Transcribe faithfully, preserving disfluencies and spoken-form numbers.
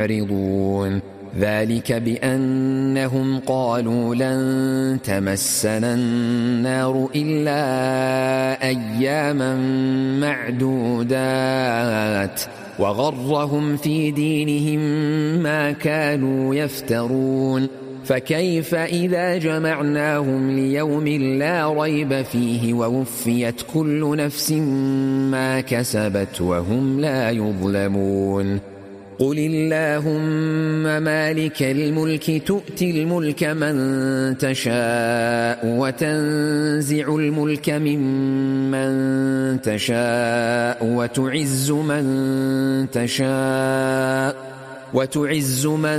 معرضون ذلك بأنهم قالوا لن تمسنا النار إلا أياما معدودات وغرهم في دينهم ما كانوا يفترون فكيف إذا جمعناهم ليوم لا ريب فيه ووفيت كل نفس ما كسبت وهم لا يظلمون قل اللهم مالك الملك تؤتي الملك من تشاء وتنزع الملك ممن تشاء وتعز من تشاء وتعز من